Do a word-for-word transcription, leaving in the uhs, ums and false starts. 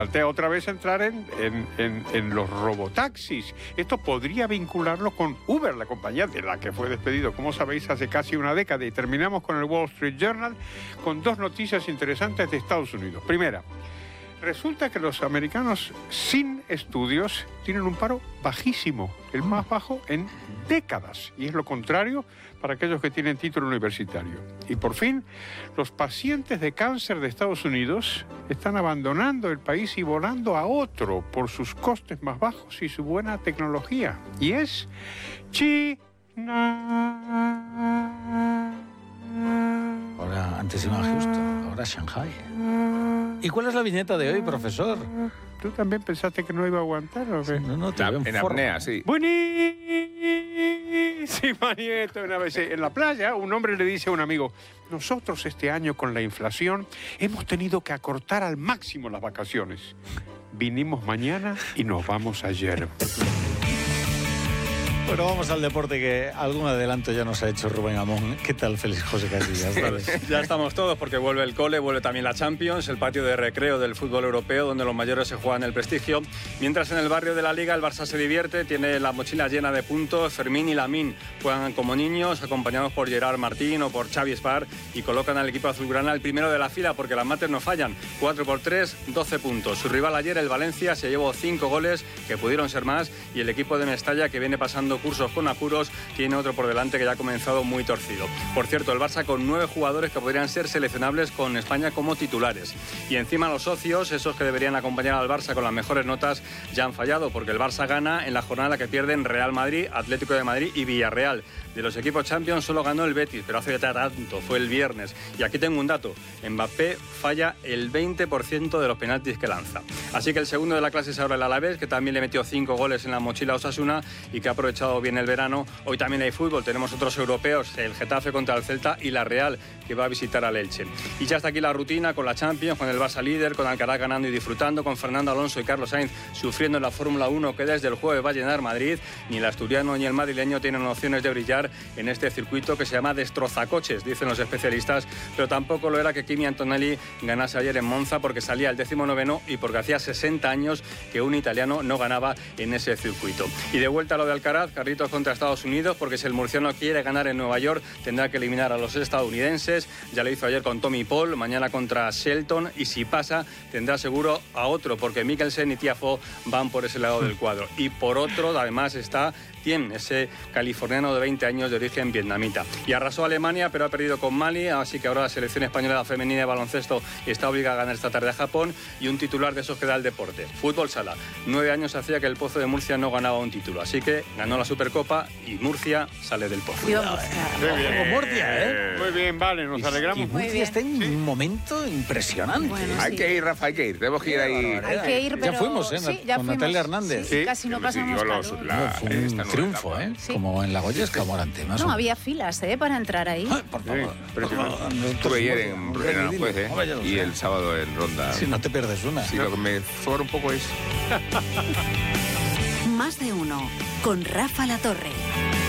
Falta otra vez entrar en, en, en, en los robotaxis. Esto podría vincularlo con Uber, la compañía de la que fue despedido, como sabéis, hace casi una década. Y terminamos con el Wall Street Journal con dos noticias interesantes de Estados Unidos. Primera, resulta que los americanos sin estudios tienen un paro bajísimo, el más bajo en décadas, y es lo contrario para aquellos que tienen título universitario. Y por fin, los pacientes de cáncer de Estados Unidos están abandonando el país y volando a otro por sus costes más bajos y su buena tecnología. Y es China. Ahora, antes iba a Houston, ahora Shanghai. ¿Y cuál es la viñeta de hoy, profesor? ¿Tú también pensaste que no iba a aguantar o qué? Sí, no, no, te veo En apnea, sí. Buenísima, Nieto. Una vez en la playa, un hombre le dice a un amigo: nosotros este año con la inflación hemos tenido que acortar al máximo las vacaciones. Vinimos mañana y nos vamos ayer. Bueno, vamos al deporte, que algún adelanto ya nos ha hecho Rubén Amón. ¿Qué tal, Félix José Casillas? Ya estamos todos, porque vuelve el cole, vuelve también la Champions, el patio de recreo del fútbol europeo, donde los mayores se juegan el prestigio. Mientras en el barrio de la Liga el Barça se divierte, tiene la mochila llena de puntos. Fermín y Lamine juegan como niños, acompañados por Gerard Martín o por Xavi Espar, y colocan al equipo azulgrana el primero de la fila, porque las mates no fallan. cuatro por tres, doce puntos. Su rival ayer, el Valencia, se llevó cinco goles, que pudieron ser más, y el equipo de Mestalla, que viene pasando cursos con apuros, tiene otro por delante que ya ha comenzado muy torcido. Por cierto, el Barça con nueve jugadores que podrían ser seleccionables con España como titulares. Y encima los socios, esos que deberían acompañar al Barça con las mejores notas, ya han fallado, porque el Barça gana en la jornada que pierden Real Madrid, Atlético de Madrid y Villarreal. De los equipos Champions solo ganó el Betis, pero hace ya tanto, fue el viernes. Y aquí tengo un dato: Mbappé falla el veinte por ciento de los penaltis que lanza. Así que el segundo de la clase es ahora el Alavés, que también le metió cinco goles en la mochila a Osasuna y que ha aprovechado bien el verano. Hoy también hay fútbol, tenemos otros europeos, el Getafe contra el Celta y la Real, que va a visitar al Elche. Y ya está aquí la rutina con la Champions, con el Barça líder, con Alcaraz ganando y disfrutando, con Fernando Alonso y Carlos Sainz sufriendo en la Fórmula uno, que desde el jueves va a llenar Madrid. Ni el asturiano ni el madrileño tienen opciones de brillar en este circuito que se llama destrozacoches, dicen los especialistas, pero tampoco lo era que Kimi Antonelli ganase ayer en Monza, porque salía el décimo noveno y porque hacía sesenta años que un italiano no ganaba en ese circuito. Y de vuelta a lo de Alcaraz, carritos contra Estados Unidos, porque si el murciano quiere ganar en Nueva York tendrá que eliminar a los estadounidenses. Ya lo hizo ayer con Tommy Paul, mañana contra Shelton, y si pasa tendrá seguro a otro, porque Mikkelsen y Tiafoe van por ese lado del cuadro. Y por otro, además, está Tien, ese californiano de veinte años de origen vietnamita. Y arrasó a Alemania, pero ha perdido con Mali, así que ahora la selección española femenina de baloncesto está obligada a ganar esta tarde a Japón. Y un titular de esos que da el deporte: fútbol sala. Nueve años hacía que el Pozo de Murcia no ganaba un título, así que ganó la Supercopa y Murcia sale del Pozo. Muy bien, Murcia, ¿eh? Muy bien, vale, nos alegramos. Y Murcia está en un momento impresionante. Bueno, Hay sí. que ir, Rafa, hay que ir. Tenemos que ir ahí. Hay que ir, pero... Ya fuimos, ¿eh? Sí, ya con fuimos. Natalia Hernández. Sí, Sí. casi no Yo me pasamos siguió los- calor. la- No, fue un esta nueva triunfo, etapa. ¿eh? Sí. Como en la Goya Escamorante, más o No, menos. había filas, ¿eh? Para entrar ahí. Ay, por favor. Estuve ayer en, en Aranjuez, ¿eh? Hombre, ya lo Y sé. el sábado en Ronda. Si no te pierdes una. Sí, lo que me sobra un poco es... Más de uno, con Rafa La Torre.